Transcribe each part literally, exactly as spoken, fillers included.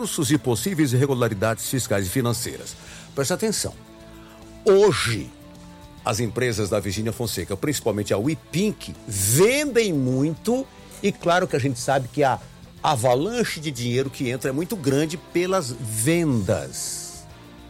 recursos e possíveis irregularidades fiscais e financeiras. Presta atenção. Hoje, as empresas da Virgínia Fonseca, principalmente a WePink, vendem muito e claro que a gente sabe que a avalanche de dinheiro que entra é muito grande pelas vendas.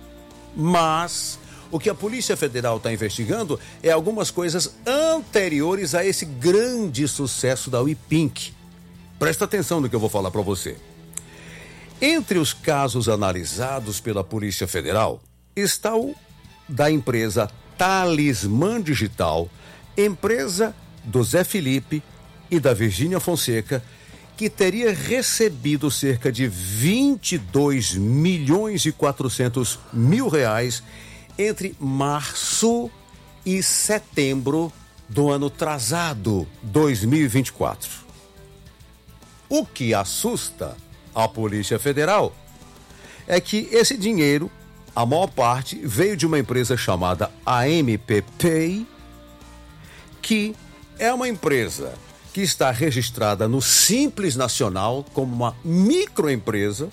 Mas o que a Polícia Federal está investigando é algumas coisas anteriores a esse grande sucesso da WePink. Presta atenção no que eu vou falar para você. Entre os casos analisados pela Polícia Federal está o da empresa Talismã Digital, empresa do Zé Felipe e da Virgínia Fonseca, que teria recebido cerca de vinte e dois milhões e quatrocentos mil reais entre março e setembro do ano atrasado, dois mil e vinte e quatro. O que assusta a Polícia Federal é que esse dinheiro, a maior parte, veio de uma empresa chamada A M P Pay, que é uma empresa que está registrada no Simples Nacional como uma microempresa,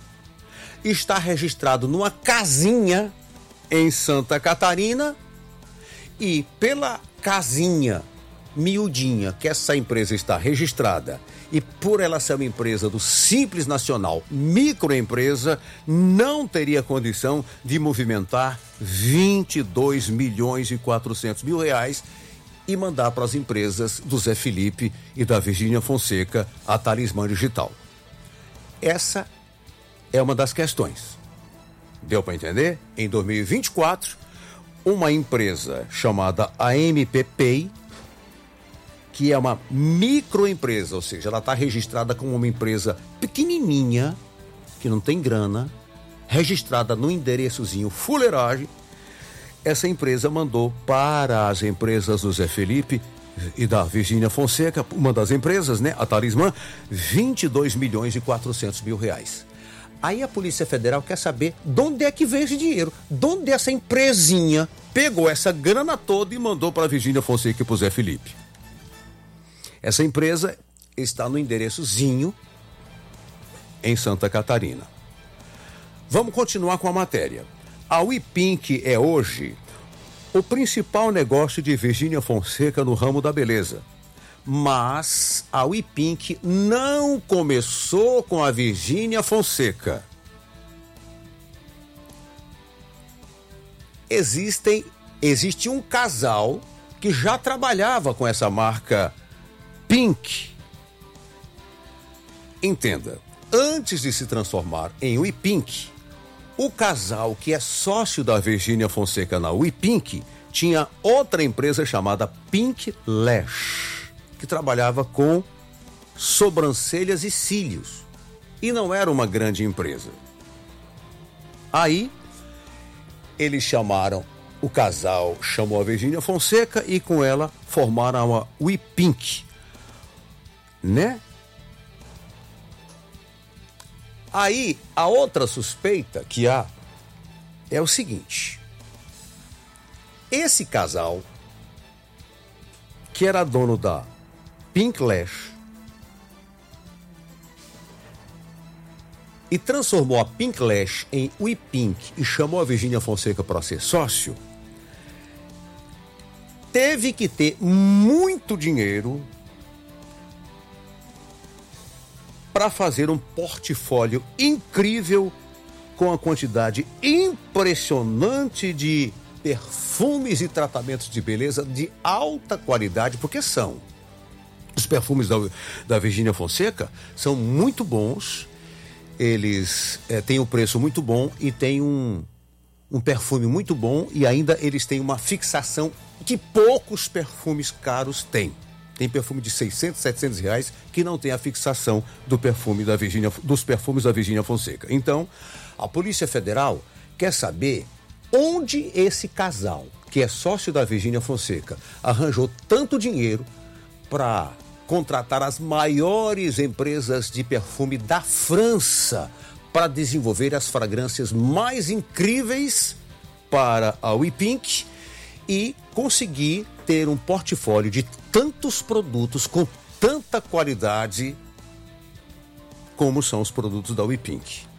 está registrado numa casinha em Santa Catarina e pela casinha miudinha que essa empresa está registrada e por ela ser uma empresa do Simples Nacional, microempresa, não teria condição de movimentar vinte e dois milhões e quatrocentos mil reais e mandar para as empresas do Zé Felipe e da Virgínia Fonseca a Talismã Digital. Essa é uma das questões. Deu para entender? Em dois mil e vinte e quatro, uma empresa chamada A M P Pay, que é uma microempresa, ou seja, ela está registrada como uma empresa pequenininha, que não tem grana, registrada no endereçozinho fuleiragem. Essa empresa mandou para as empresas do Zé Felipe e da Virgínia Fonseca, uma das empresas, né, a Talismã, vinte e dois milhões e quatrocentos mil reais. Aí a Polícia Federal quer saber de onde é que veio esse dinheiro, de onde essa empresinha pegou essa grana toda e mandou para a Virgínia Fonseca e para o Zé Felipe. Essa empresa está no endereçozinho em Santa Catarina. Vamos continuar com a matéria. A WePink é hoje o principal negócio de Virgínia Fonseca no ramo da beleza. Mas a WePink não começou com a Virgínia Fonseca. Existem, existe um casal que já trabalhava com essa marca Pink. Entenda, antes de se transformar em WePink, o casal que é sócio da Virgínia Fonseca na WePink tinha outra empresa chamada Pink Lash, que trabalhava com sobrancelhas e cílios. E não era uma grande empresa. Aí, eles chamaram, o casal chamou a Virgínia Fonseca e com ela formaram a WePink, né? Aí, a outra suspeita que há é o seguinte: esse casal, que era dono da Pink Lash e transformou a Pink Lash em WePink e chamou a Virgínia Fonseca para ser sócio, teve que ter muito dinheiro para fazer um portfólio incrível com a quantidade impressionante de perfumes e tratamentos de beleza de alta qualidade, porque são. Os perfumes da, da Virgínia Fonseca são muito bons, eles é, têm um preço muito bom e têm um, um perfume muito bom e ainda eles têm uma fixação que poucos perfumes caros têm. Tem perfume de seiscentos, setecentos reais que não tem a fixação do perfume da Virgínia, dos perfumes da Virgínia Fonseca. Então, a Polícia Federal quer saber onde esse casal, que é sócio da Virgínia Fonseca, arranjou tanto dinheiro para contratar as maiores empresas de perfume da França para desenvolver as fragrâncias mais incríveis para a WePink e conseguir ter um portfólio de tantos produtos com tanta qualidade como são os produtos da WePink.